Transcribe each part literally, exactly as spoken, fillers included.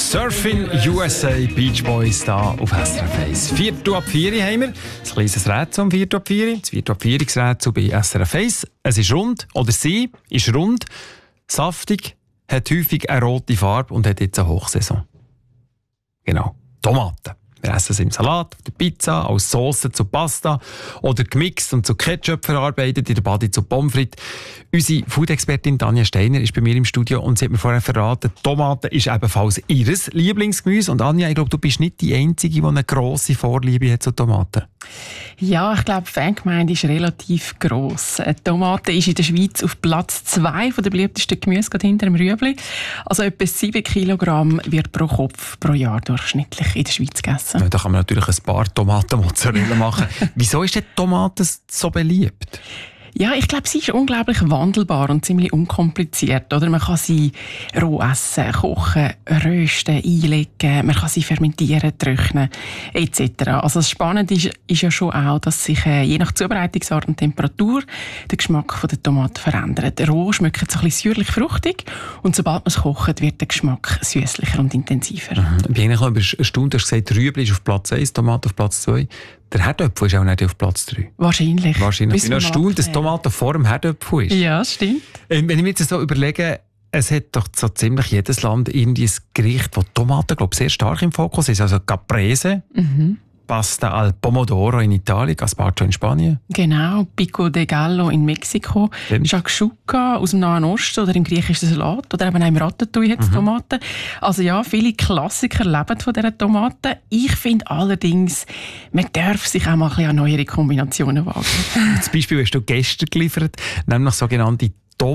Surfing U S A, Beach Boys da auf S R F eins. Viertel ab vier haben wir. Ein kleines Rätsel um Viertel ab vier. Das Viertel ab vier Rätsel bei S R F eins. Es ist rund, oder sie ist rund, saftig, hat häufig eine rote Farbe und hat jetzt eine Hochsaison. Genau, Tomaten. Wir essen es im Salat, auf der Pizza, als Sauce zu Pasta oder gemixt und zu Ketchup verarbeitet, in der Bade zu Pommes frites. Unsere Food-Expertin Tanja Steiner ist bei mir im Studio und sie hat mir vorher verraten, Tomaten ist ebenfalls ihr Lieblingsgemüse. Und Anja, ich glaube, du bist nicht die Einzige, die eine grosse Vorliebe hat zu Tomaten. Ja, ich glaube, die Fangemeinde ist relativ gross. Die Tomate ist in der Schweiz auf Platz zwei der beliebtesten Gemüse, gerade hinter dem Rüebli. Also etwa sieben Kilogramm wird pro Kopf pro Jahr durchschnittlich in der Schweiz gegessen. Ja, da kann man natürlich ein paar Tomaten-Mozzarella machen. Wieso ist die Tomate so beliebt? Ja, ich glaube, sie ist unglaublich wandelbar und ziemlich unkompliziert. Oder? Man kann sie roh essen, kochen, rösten, einlegen, man kann sie fermentieren, trocknen et cetera. Also das Spannende ist, ist ja schon auch, dass sich äh, je nach Zubereitungsart und Temperatur der Geschmack von der Tomate verändert. Roh schmeckt so ein bisschen säuerlich-fruchtig und sobald man es kocht, wird der Geschmack süßlicher und intensiver. Mhm. Ich bin eigentlich erstaunt, du hast gesagt, Rüebli ist auf Platz eins, Tomate auf Platz zwei. Der Herdöpfel ist auch nicht auf Platz drei. Wahrscheinlich. Wahrscheinlich. Ich bin erstaunt, dass Tomaten vor dem Herdöpfel ist. Ja, stimmt. Wenn ich mir jetzt so überlege, es hat doch so ziemlich jedes Land irgendwie ein Gericht, wo Tomaten, glaube ich, sehr stark im Fokus ist. Also Caprese, mhm. Pasta al Pomodoro in Italien, Gazpacho in Spanien. Genau, Pico de Gallo in Mexiko, Shakshuka aus dem Nahen Osten oder im griechischen Salat oder eben auch im Ratatouille hat es mhm. Tomaten. Also ja, viele Klassiker leben von dieser Tomaten. Ich finde allerdings, man darf sich auch mal ein bisschen an neuere Kombinationen wagen. Zum Beispiel hast du gestern geliefert, nämlich sogenannte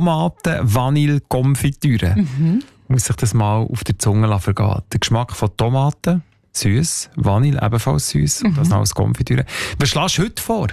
Tomaten-Vanille-Konfitüre. Mhm. Muss ich das mal auf der Zunge vergehen. Der Geschmack von Tomaten, süß, Vanille ebenfalls süß, mhm. das noch als Konfitüre. Was schlägst du heute vor?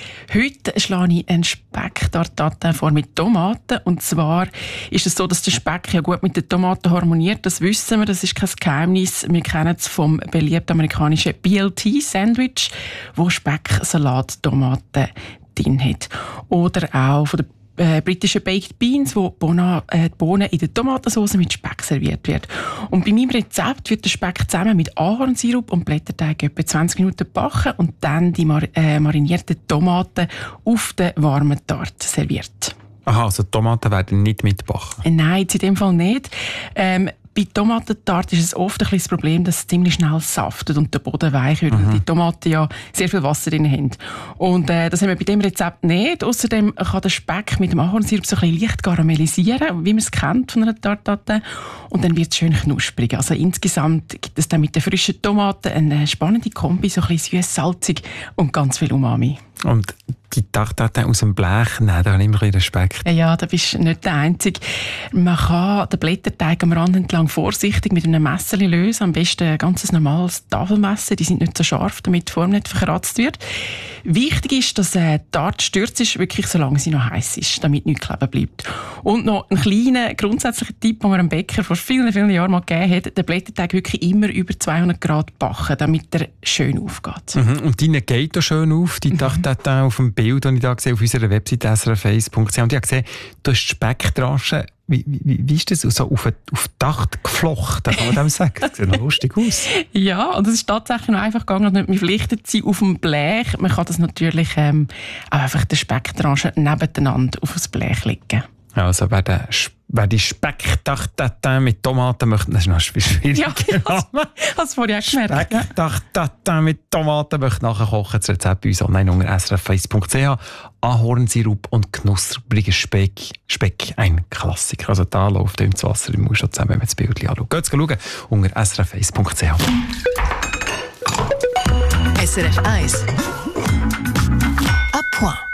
Heute schlage ich einen Speck-Tartare vor mit Tomaten. Und zwar ist es so, dass der Speck ja gut mit den Tomaten harmoniert. Das wissen wir, das ist kein Geheimnis. Wir kennen es vom beliebten amerikanischen B L T-Sandwich, wo Speck, Salat, Tomaten drin hat. Oder auch von der Äh, britische Baked Beans, wo Bona, äh, die Bohnen in der Tomatensauce mit Speck serviert wird. Und bei meinem Rezept wird der Speck zusammen mit Ahornsirup und Blätterteig etwa zwanzig Minuten backen und dann die mar- äh, marinierten Tomaten auf der warmen Tarte serviert. Aha, also die Tomaten werden nicht mitbacken? Nein, in dem Fall nicht. Ähm, Bei Tomatentarte ist es oft ein bisschen das Problem, dass es ziemlich schnell saftet und der Boden weich wird, mhm. weil die Tomaten ja sehr viel Wasser drin haben. Und äh, das haben wir bei diesem Rezept nicht. Außerdem kann der Speck mit dem Ahornsirup so ein bisschen leicht karamellisieren, wie man es kennt von einer Tartate. Und dann wird es schön knusprig. Also insgesamt gibt es dann mit den frischen Tomaten eine spannende Kombi, so ein bisschen süß, salzig und ganz viel Umami. Und die Tartare aus dem Blech, nein, da habe ich immer ein bisschen Respekt. Ja, da bist du nicht der Einzige. Man kann den Blätterteig am Rand entlang vorsichtig mit einem Messer lösen. Am besten ein ganz normales Tafelmesser. Die sind nicht so scharf, damit die Form nicht verkratzt wird. Wichtig ist, dass äh, die Tarte stürzt ist, wirklich solange sie noch heiß ist, damit nichts kleben bleibt. Und noch ein kleiner grundsätzlicher Tipp, den mir ein Bäcker vor vielen, vielen Jahren mal gegeben hat: den Blätterteig wirklich immer über zweihundert Grad backen, damit er schön aufgeht. Mhm. Und deine geht auch schön auf, die Tartare auf dem Bild, das ich da gesehen auf unserer Website s r f eins punkt c h. Und ich habe gesehen, du hast Speckdraschen. Wie, wie, wie ist das? So auf, auf die Dacht geflochten, kann man dem sagen? Das sieht noch lustig aus. Ja, und es ist tatsächlich noch einfach gegangen, nicht mehr verpflichtet zu sein auf dem Blech. Man kann das natürlich ähm, auch einfach die Speckdraschen nebeneinander auf das Blech legen. Also wer, den, wer die Specktartare mit Tomaten möchte, das ist noch schwierig. Ja, hast du vorhin auch gemerkt. Specktartare mit Tomaten möchte nachkochen. Das Rezept bei uns online unter s r f eins punkt c h. Ahornsirup und knuspriger Speck. Speck, ein Klassiker. Also da läuft ins Wasser im Mund schon zusammen, wenn man das Bild anschaut. Geht schauen unter s r f eins punkt c h. S R F eins. À point.